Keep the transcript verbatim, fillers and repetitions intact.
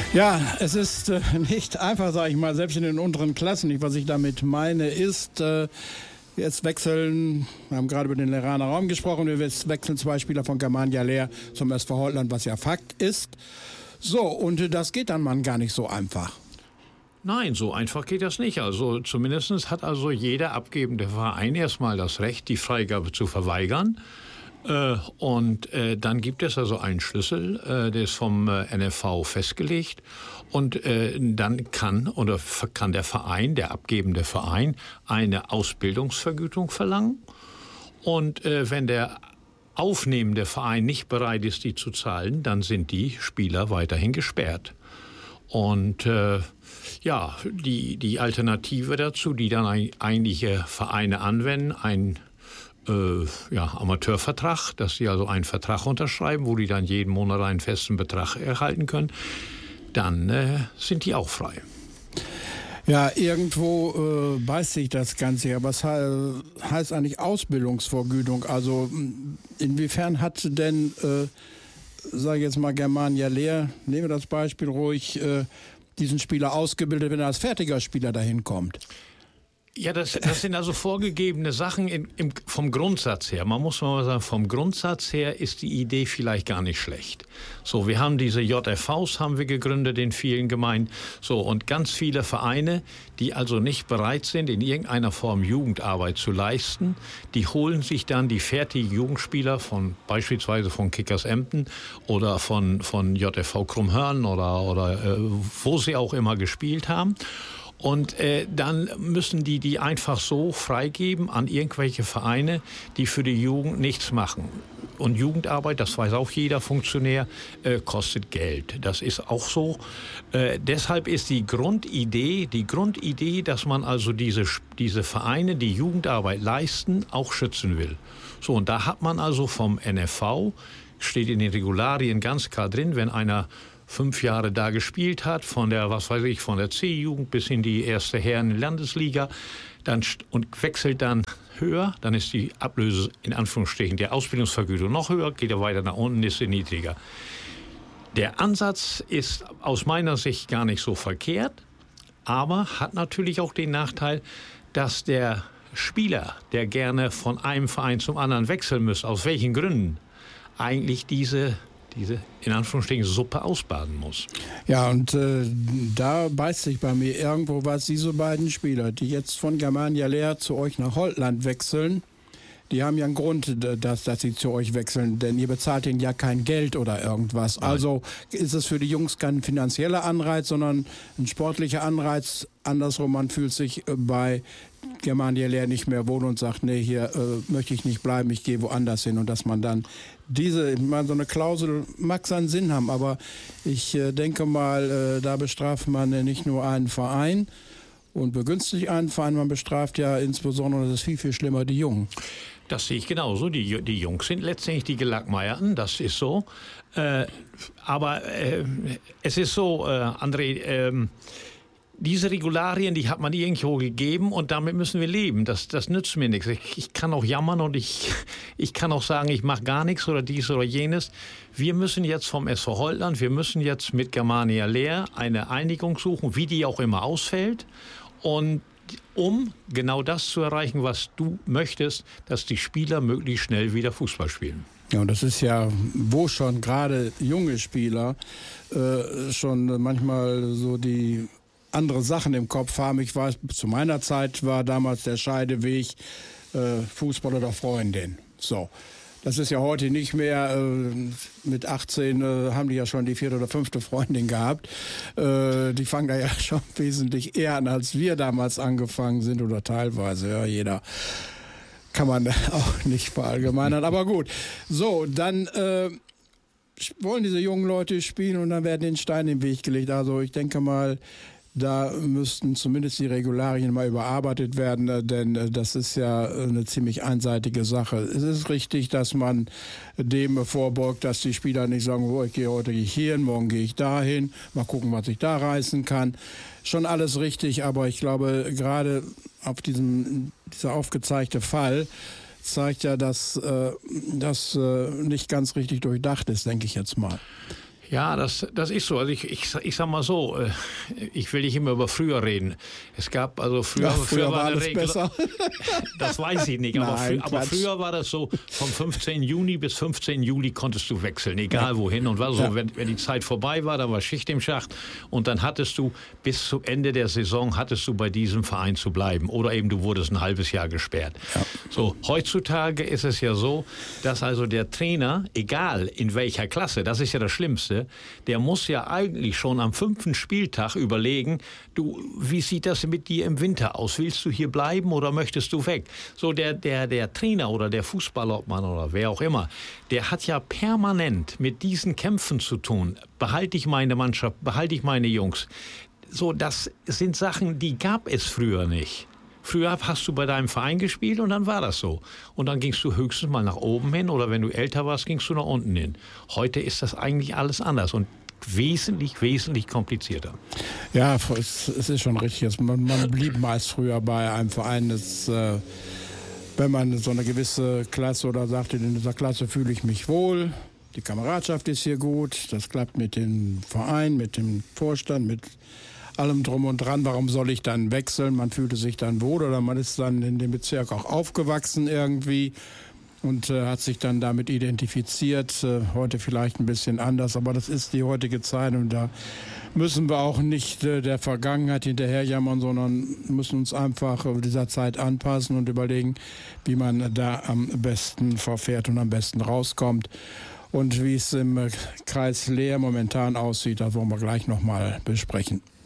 Ja, es ist äh, nicht einfach, sage ich mal, selbst in den unteren Klassen. Was ich damit meine, ist, äh, jetzt wechseln, wir haben gerade über den Leraner Raum gesprochen, wir wechseln zwei Spieler von Germania Leer zum S V Holtland, was ja Fakt ist. So, und äh, das geht dann mal gar nicht so einfach. Nein, so einfach geht das nicht. Also zumindest hat also jeder abgebende Verein erstmal das Recht, die Freigabe zu verweigern. Äh, und äh, dann gibt es also einen Schlüssel, äh, der ist vom äh, N F V festgelegt. Und äh, dann kann oder kann der Verein, der abgebende Verein, eine Ausbildungsvergütung verlangen. Und äh, wenn der aufnehmende Verein nicht bereit ist, die zu zahlen, dann sind die Spieler weiterhin gesperrt. Und äh, ja, die, die Alternative dazu, die dann ein, einige Vereine anwenden, ein äh, ja, Amateurvertrag, dass sie also einen Vertrag unterschreiben, wo die dann jeden Monat einen festen Betrag erhalten können, dann äh, sind die auch frei. Ja, irgendwo äh, beißt sich das Ganze. Aber was he heißt eigentlich Ausbildungsvergütung? Also inwiefern hat denn, äh, sage ich jetzt mal, Germania Leer, nehmen wir das Beispiel ruhig, äh, diesen Spieler ausgebildet, wenn er als fertiger Spieler dahin kommt? Ja, das, das sind also vorgegebene Sachen in, im, vom Grundsatz her. Man muss mal sagen, vom Grundsatz her ist die Idee vielleicht gar nicht schlecht. So, wir haben diese J F Vs haben wir gegründet in vielen Gemeinden. So, und ganz viele Vereine, die also nicht bereit sind, in irgendeiner Form Jugendarbeit zu leisten, die holen sich dann die fertigen Jugendspieler von beispielsweise von Kickers Emden oder von, von J F V Krummhörn oder, oder äh, wo sie auch immer gespielt haben. Und äh, dann müssen die die einfach so freigeben an irgendwelche Vereine, die für die Jugend nichts machen. Und Jugendarbeit, das weiß auch jeder Funktionär, äh, kostet Geld. Das ist auch so. Äh, deshalb ist die Grundidee, die Grundidee, dass man also diese, diese Vereine, die Jugendarbeit leisten, auch schützen will. So, und da hat man also vom N F V, steht in den Regularien ganz klar drin, wenn einer fünf Jahre da gespielt hat, von der, was weiß ich, von der C-Jugend bis in die erste Herren-Landesliga, dann und wechselt dann höher, dann ist die Ablöse in Anführungsstrichen der Ausbildungsvergütung noch höher, geht er weiter nach unten, ist sie niedriger. Der Ansatz ist aus meiner Sicht gar nicht so verkehrt, aber hat natürlich auch den Nachteil, dass der Spieler, der gerne von einem Verein zum anderen wechseln müsste, aus welchen Gründen, eigentlich diese diese, in Anführungsstrichen, Suppe ausbaden muss. Ja, und äh, da beißt sich bei mir irgendwo was, diese beiden Spieler, die jetzt von Germania Leer zu euch nach Holtland wechseln, die haben ja einen Grund, dass, dass sie zu euch wechseln, denn ihr bezahlt ihnen ja kein Geld oder irgendwas. Nein. Also ist es für die Jungs kein finanzieller Anreiz, sondern ein sportlicher Anreiz. Andersrum, man fühlt sich bei Germania Leer nicht mehr wohl und sagt, nee, hier äh, möchte ich nicht bleiben, ich gehe woanders hin. Und dass man dann diese, ich meine, so eine Klausel mag seinen Sinn haben, aber ich äh, denke mal, äh, da bestraft man äh, nicht nur einen Verein und begünstigt einen Verein, man bestraft ja insbesondere, das ist viel, viel schlimmer, die Jungen. Das sehe ich genauso. Die, die Jungs sind letztendlich die Gelackmeierten, das ist so. Äh, aber äh, es ist so, äh, André, äh, diese Regularien, die hat man irgendwo gegeben und damit müssen wir leben. Das, das nützt mir nichts. Ich, ich kann auch jammern und ich, ich kann auch sagen, ich mache gar nichts oder dies oder jenes. Wir müssen jetzt vom S V Holtland, wir müssen jetzt mit Germania Leer eine Einigung suchen, wie die auch immer ausfällt. Und um genau das zu erreichen, was du möchtest, dass die Spieler möglichst schnell wieder Fußball spielen. Ja, und das ist ja, wo schon gerade junge Spieler äh, schon manchmal so die andere Sachen im Kopf haben. Ich weiß, zu meiner Zeit war damals der Scheideweg äh, Fußball oder Freundin. So. Das ist ja heute nicht mehr. Äh, mit achtzehn äh, haben die ja schon die vierte oder fünfte Freundin gehabt. Äh, die fangen da ja schon wesentlich eher an, als wir damals angefangen sind oder teilweise. Ja, jeder kann man auch nicht verallgemeinern. Aber gut. So, dann äh, wollen diese jungen Leute spielen und dann werden den Stein im Weg gelegt. Also ich denke mal, da müssten zumindest die Regularien mal überarbeitet werden, denn das ist ja eine ziemlich einseitige Sache. Es ist richtig, dass man dem vorbeugt, dass die Spieler nicht sagen, oh, ich gehe heute hierhin, morgen gehe ich dahin, mal gucken, was ich da reißen kann. Schon alles richtig, aber ich glaube, gerade auf diesem dieser aufgezeigte Fall zeigt ja, dass das nicht ganz richtig durchdacht ist, denke ich jetzt mal. Ja, das, das ist so. Also ich, ich, ich sag mal so, ich will nicht immer über früher reden. Es gab also früher, ja, früher, früher war alles Regel, besser. Das weiß ich nicht, Nein, aber, frü, aber früher war das so, vom fünfzehnten Juni bis fünfzehnten Juli konntest du wechseln, egal ja. wohin. Und war so, ja. wenn, wenn die Zeit vorbei war, dann war Schicht im Schacht und dann hattest du bis zum Ende der Saison hattest du bei diesem Verein zu bleiben oder eben du wurdest ein halbes Jahr gesperrt. Ja. So, heutzutage ist es ja so, dass also der Trainer, egal in welcher Klasse, das ist ja das Schlimmste, der muss ja eigentlich schon am fünften Spieltag überlegen, du, wie sieht das mit dir im Winter aus? Willst du hier bleiben oder möchtest du weg? So der, der, der Trainer oder der Fußballobmann oder wer auch immer, der hat ja permanent mit diesen Kämpfen zu tun. Behalte ich meine Mannschaft, behalte ich meine Jungs. So, das sind Sachen, die gab es früher nicht. Früher hast du bei deinem Verein gespielt und dann war das so. Und dann gingst du höchstens mal nach oben hin oder wenn du älter warst, gingst du nach unten hin. Heute ist das eigentlich alles anders und wesentlich, wesentlich komplizierter. Ja, es, es ist schon richtig. Man, man blieb meist früher bei einem Verein, das, äh, wenn man so eine gewisse Klasse oder sagte, in dieser Klasse fühle ich mich wohl, die Kameradschaft ist hier gut, das klappt mit dem Verein, mit dem Vorstand, mit allem drum und dran, warum soll ich dann wechseln? Man fühlte sich dann wohl oder man ist dann in dem Bezirk auch aufgewachsen irgendwie und äh, hat sich dann damit identifiziert. Äh, heute vielleicht ein bisschen anders, aber das ist die heutige Zeit und da müssen wir auch nicht äh, der Vergangenheit hinterherjammern, sondern müssen uns einfach dieser Zeit anpassen und überlegen, wie man da am besten verfährt und am besten rauskommt. Und wie es im Kreis Leer momentan aussieht, das wollen wir gleich nochmal besprechen.